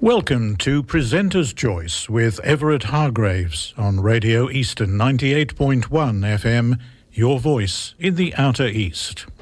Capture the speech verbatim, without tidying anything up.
Welcome to Presenter's Choice with Everett Hargraves on Radio Eastern ninety-eight point one F M, your voice in the Outer East.